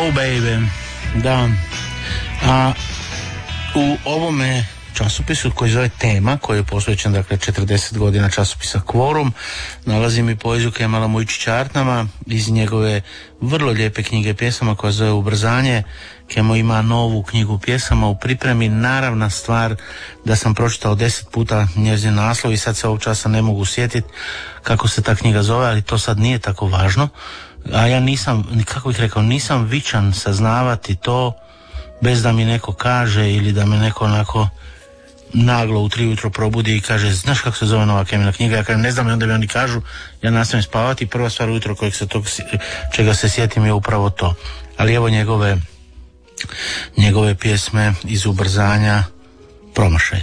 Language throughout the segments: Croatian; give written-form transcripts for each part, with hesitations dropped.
Oh baby, da. A u ovome časopisu koji zove Tema, koji je posvećen dakle 40 godina časopisa Kvorum, nalazim i poeziju Kemala Mujčića iz njegove vrlo lijepe knjige pjesama koja zove Ubrzanje. Kemo ima novu knjigu pjesama u pripremi. Naravna stvar da sam pročitao 10 puta njezin naslov i sad se ovog časa ne mogu sjetiti kako se ta knjiga zove, ali to sad nije tako važno. A ja nisam, kako bih rekao, nisam vičan saznavati to bez da mi neko kaže ili da me neko onako naglo u 3 ujutro probudi i kaže, znaš kako se zove nova Kemina knjiga? Ja kažem, ne znam, i onda mi oni kažu, ja nastavim spavati i prva stvar ujutro čega se sjetim je upravo to. Ali evo njegove pjesme iz Ubrzanja, Promašaj.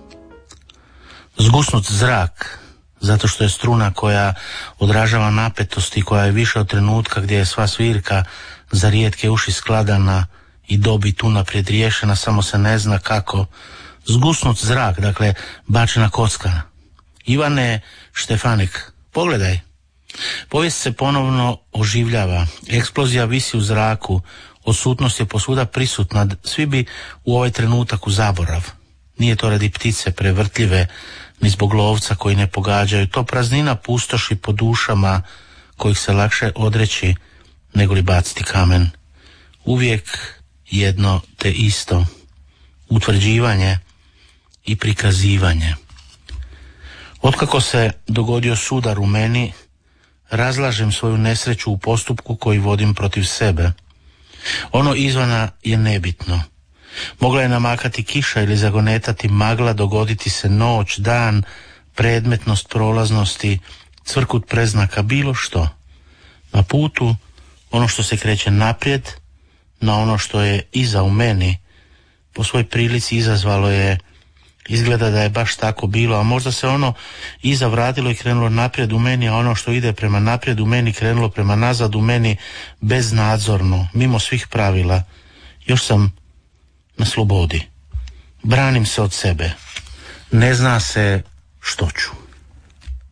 Zgusnut zrak, zato što je struna koja odražava napetosti, koja je više od trenutka gdje je sva svirka za rijetke uši skladana i dobit unaprijed riješena, samo se ne zna kako. Zgusnut zrak, dakle bačena kocka. Ivane Štefanik, pogledaj. Povijest se ponovno oživljava, eksplozija visi u zraku, odsutnost je posvuda prisutna, svi bi u ovaj trenutak u zaborav. Nije to radi ptice prevrtljive, ni zbog lovca koji ne pogađaju, to praznina pustoši po dušama kojih se lakše odreći nego li baciti kamen. Uvijek jedno te isto, utvrđivanje i prikazivanje. Otkako se dogodio sudar u meni, razlažem svoju nesreću u postupku koji vodim protiv sebe. Ono izvana je nebitno. Mogla je namakati kiša ili zagonetati magla, dogoditi se noć, dan, predmetnost prolaznosti, cvrkut preznaka, bilo što. Na putu ono što se kreće naprijed, na ono što je iza u meni, po svoj prilici izazvalo je, izgleda da je baš tako bilo, a možda se ono iza vratilo i krenulo naprijed u meni, a ono što ide prema naprijed u meni krenulo prema nazad u meni, beznadzorno, mimo svih pravila. Još sam na slobodi. Branim se od sebe. Ne zna se što ću.